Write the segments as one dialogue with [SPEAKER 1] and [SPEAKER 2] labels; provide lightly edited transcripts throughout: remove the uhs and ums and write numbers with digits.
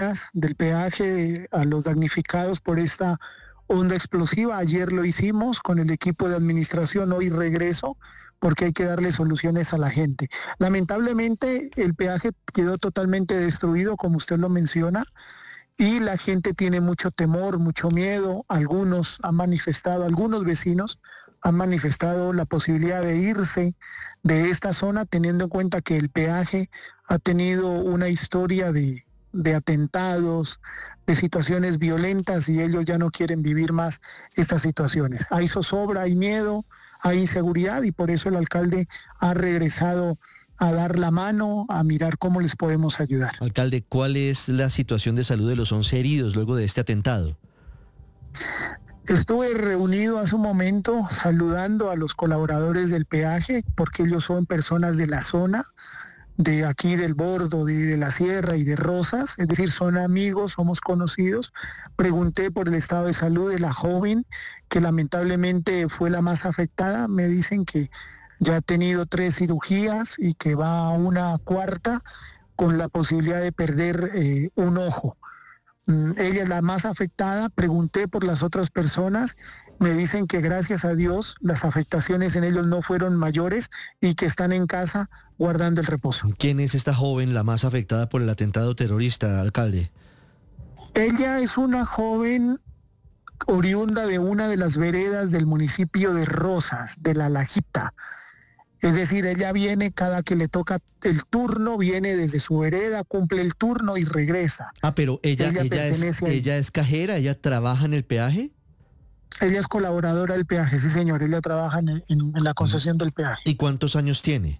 [SPEAKER 1] personas del peaje, a los damnificados por esta onda explosiva. Ayer lo hicimos con el equipo de administración, hoy regreso porque hay que darle soluciones a la gente. Lamentablemente el peaje quedó totalmente destruido, como usted lo menciona, y la gente tiene mucho temor, mucho miedo. Algunos vecinos han manifestado la posibilidad de irse de esta zona, teniendo en cuenta que el peaje ha tenido una historia de atentados, de situaciones violentas, y ellos ya no quieren vivir más estas situaciones. Hay zozobra, hay miedo, hay inseguridad, y por eso el alcalde ha regresado a dar la mano, a mirar cómo les podemos ayudar.
[SPEAKER 2] Alcalde, ¿cuál es la situación de salud de los 11 heridos luego de este atentado?
[SPEAKER 1] Estuve reunido hace un momento saludando a los colaboradores del peaje, porque ellos son personas de la zona, de aquí del Bordo, de la Sierra y de Rosas, es decir, son amigos, somos conocidos. Pregunté por el estado de salud de la joven, que lamentablemente fue la más afectada. Me dicen que ya ha tenido 3 cirugías y que va a una cuarta con la posibilidad de perder un ojo. Ella es la más afectada. Pregunté por las otras personas, me dicen que gracias a Dios las afectaciones en ellos no fueron mayores y que están en casa guardando el reposo.
[SPEAKER 2] ¿Quién es esta joven la más afectada por el atentado terrorista, alcalde?
[SPEAKER 1] Ella es una joven oriunda de una de las veredas del municipio de Rosas, de La Lajita. Es decir, ella viene cada que le toca el turno, viene desde su vereda, cumple el turno y regresa.
[SPEAKER 2] Ah, pero ella es cajera, ella trabaja en el peaje.
[SPEAKER 1] Ella es colaboradora del peaje, sí señor, ella trabaja en la concesión del peaje.
[SPEAKER 2] ¿Y cuántos años tiene?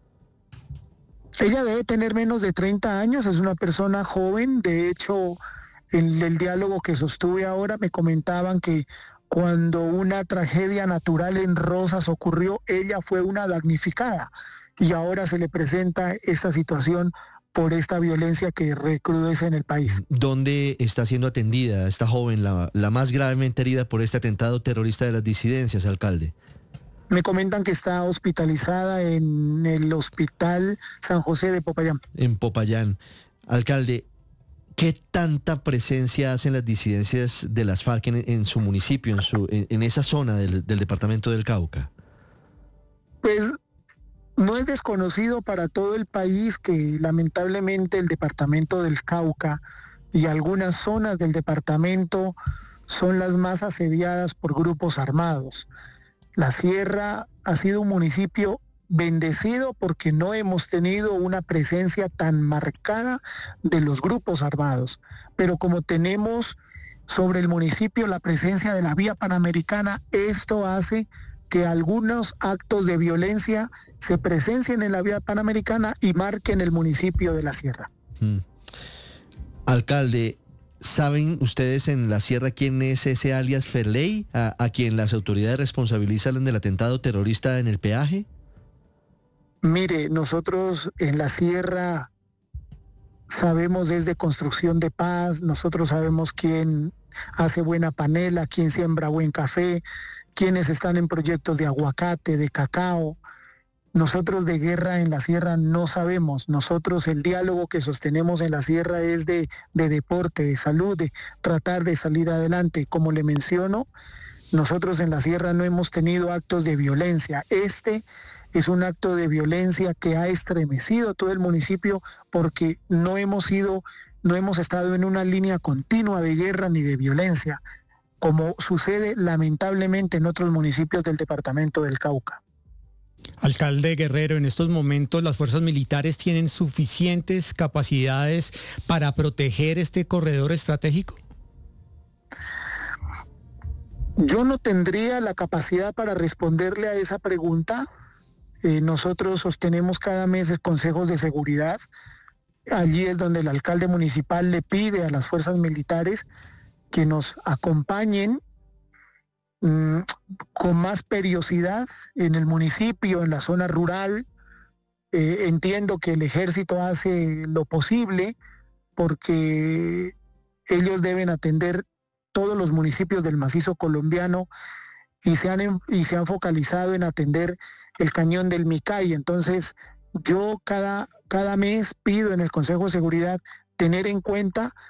[SPEAKER 1] Ella debe tener menos de 30 años, es una persona joven. De hecho, en el diálogo que sostuve ahora me comentaban que cuando una tragedia natural en Rosas ocurrió, ella fue una damnificada y ahora se le presenta esta situación por esta violencia que recrudece en el país.
[SPEAKER 2] ¿Dónde está siendo atendida esta joven, la más gravemente herida por este atentado terrorista de las disidencias, alcalde?
[SPEAKER 1] Me comentan que está hospitalizada en el Hospital San José de Popayán.
[SPEAKER 2] En Popayán. Alcalde, ¿qué tanta presencia hacen las disidencias de las FARC en su municipio, en esa zona del departamento del Cauca?
[SPEAKER 1] Pues no es desconocido para todo el país que lamentablemente el departamento del Cauca y algunas zonas del departamento son las más asediadas por grupos armados. La Sierra ha sido un municipio bendecido porque no hemos tenido una presencia tan marcada de los grupos armados, pero como tenemos sobre el municipio la presencia de la vía panamericana, esto hace que algunos actos de violencia se presencien en la vía panamericana y marquen el municipio de la Sierra.
[SPEAKER 2] Alcalde, ¿saben ustedes en la Sierra quién es ese alias Ferley, a quien las autoridades responsabilizan del atentado terrorista en el peaje?
[SPEAKER 1] Mire, nosotros en la Sierra sabemos desde construcción de paz, nosotros sabemos quién hace buena panela, quién siembra buen café, quiénes están en proyectos de aguacate, de cacao. Nosotros de guerra en la Sierra no sabemos. Nosotros el diálogo que sostenemos en la Sierra es de deporte, de salud, de tratar de salir adelante. Como le menciono, nosotros en la Sierra no hemos tenido actos de violencia. Este es un acto de violencia que ha estremecido todo el municipio porque no hemos estado en una línea continua de guerra ni de violencia, como sucede lamentablemente en otros municipios del departamento del Cauca.
[SPEAKER 3] Alcalde Guerrero, en estos momentos las fuerzas militares tienen suficientes capacidades para proteger este corredor estratégico.
[SPEAKER 1] Yo no tendría la capacidad para responderle a esa pregunta. Nosotros sostenemos cada mes consejos de seguridad. Allí es donde el alcalde municipal le pide a las fuerzas militares que nos acompañen con más periodicidad en el municipio, en la zona rural. Entiendo que el ejército hace lo posible porque ellos deben atender todos los municipios del macizo colombiano y se han focalizado en atender el cañón del Micay. Entonces, yo cada mes pido en el Consejo de Seguridad tener en cuenta